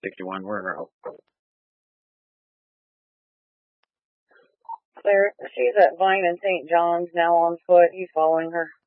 61, we're in row. Claire, she's at Vine and St. John's now on foot. He's following her.